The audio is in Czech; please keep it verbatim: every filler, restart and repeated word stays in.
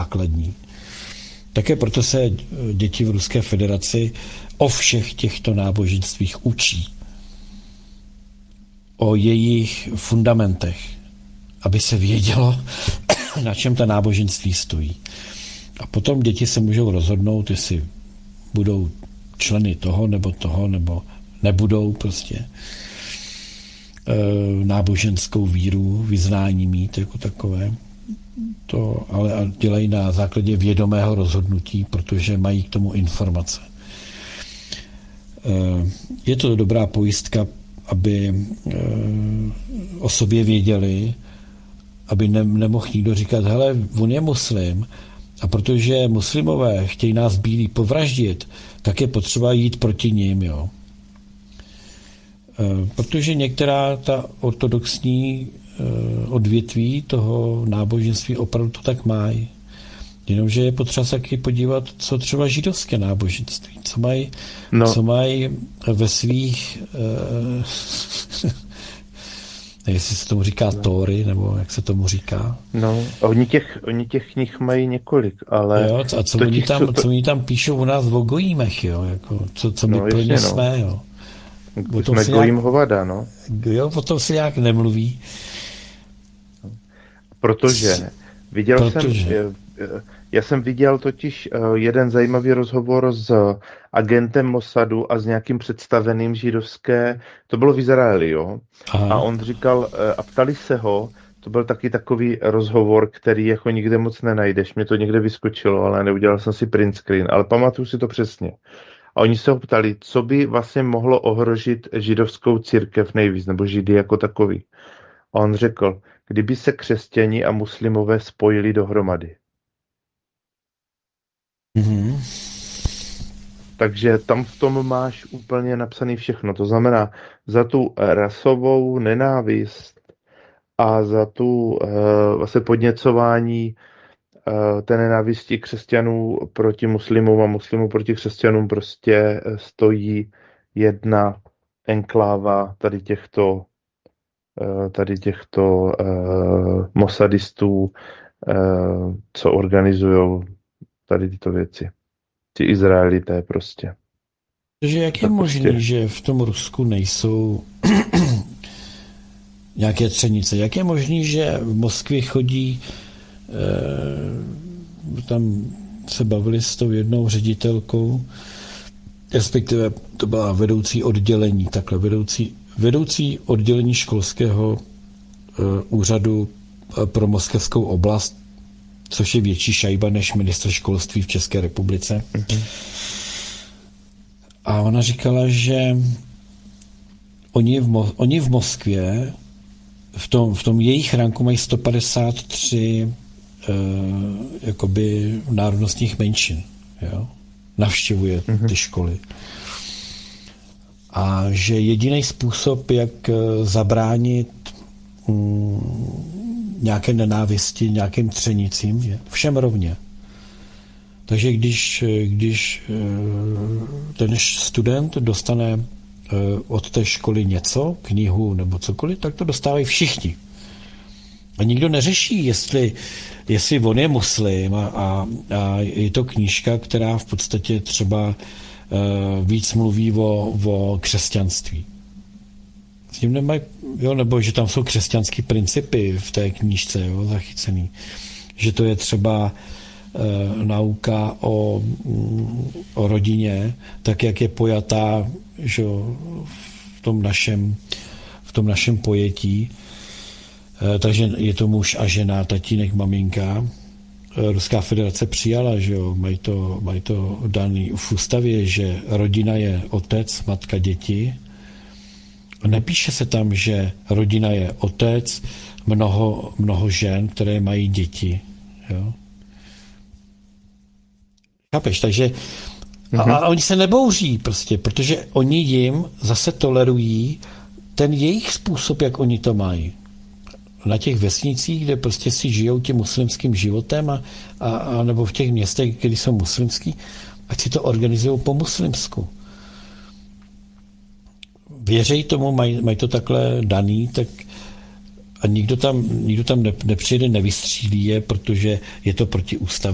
základní. Také proto se děti v Ruské federaci o všech těchto náboženstvích učí. O jejich fundamentech, aby se vědělo, na čem ta náboženství stojí. A potom děti se můžou rozhodnout, jestli budou členy toho, nebo toho, nebo nebudou prostě e, náboženskou víru, vyznání mít jako takové. To ale dělají na základě vědomého rozhodnutí, protože mají k tomu informace. E, je to dobrá pojistka, aby e, o sobě věděli, aby ne, nemohl nikdo říkat, hele, on je muslim, a protože muslimové chtějí nás bílí povraždit, tak je potřeba jít proti nim, jo. E, protože některá ta ortodoxní e, odvětví toho náboženství opravdu to tak mají. Jenomže je potřeba se taky podívat, co třeba židovské náboženství, co mají, no. co mají ve svých e, jestli se tomu říká no. Tóry, nebo jak se tomu říká. No, oni těch, oni těch knih mají několik, ale... Jo, a co oni, tam, co oni tam píšou u nás o gojímech, jo, jako, co, co my no, pro ně no. jsme, jo. O jsme gojím nějak, hovada, no. Jo, o tom se nějak nemluví. Protože, viděl Protože. jsem... Já jsem viděl totiž jeden zajímavý rozhovor s agentem Mossadu a s nějakým představeným židovské, to bylo v Izraeli, jo. Aha. A on říkal, a ptali se ho, to byl taky takový rozhovor, který jako nikde moc nenajdeš, mě to někde vyskočilo, ale neudělal jsem si print screen, ale pamatuju si to přesně. A oni se ho ptali, co by vlastně mohlo ohrožit židovskou církev nejvíc, nebo židy jako takový. A on řekl, kdyby se křesťani a muslimové spojili dohromady. Mm-hmm. Takže tam v tom máš úplně napsaný všechno. To znamená, za tu rasovou nenávist a za tu uh, vlastně podněcování uh, té nenávisti křesťanů proti muslimům a muslimů proti křesťanům prostě stojí jedna enkláva tady těchto uh, tady těchto uh, mossadistů, uh, co organizují tady tyto věci. Ty Izraelité prostě. Takže jak je možné, prostě... že v tom Rusku nejsou nějaké třenice? Jak je možné, že v Moskvě chodí, eh, tam se bavili s tou jednou ředitelkou, respektive to byla vedoucí oddělení, takhle vedoucí, vedoucí oddělení školského eh, úřadu pro moskevskou oblast, což je větší šajba než ministr školství v České republice. Mm-hmm. A ona říkala, že oni v, Mo- oni v Moskvě v tom, v tom jejich ranku mají sto padesát tři uh, jakoby národnostních menšin. Jo? Navštěvuje mm-hmm. ty školy. A že jediný způsob, jak zabránit um, nějaké nenávisti, nějakým třenicím, je všem rovně. Takže když, když ten student dostane od té školy něco, knihu nebo cokoliv, tak to dostávají všichni. A nikdo neřeší, jestli, jestli on je muslim a, a, a je to knížka, která v podstatě třeba víc mluví o, o křesťanství. S tím nemají, jo, nebo že tam jsou křesťanské principy v té knížce, jo, zachycený. Že to je třeba e, nauka o, o rodině, tak jak je pojatá, že v tom našem, v tom našem pojetí. E, takže je to muž a žena, tatínek, maminka. E, Ruská federace přijala, že jo, mají to, mají to daný v ústavě, že rodina je otec, matka, děti. Nepíše se tam, že rodina je otec, mnoho, mnoho žen, které mají děti. Jo? Chápeš? Takže a, a oni se nebouří prostě, protože oni jim zase tolerují ten jejich způsob, jak oni to mají. Na těch vesnicích, kde prostě si žijou tím muslimským životem a, a, a nebo v těch městech, kde jsou muslimský, ať si to organizují po muslimsku. Věří tomu, mají, mají to takhle daný, tak a nikdo tam, nikdo tam nepřijde, nevystřílí je, protože je to proti ústavě.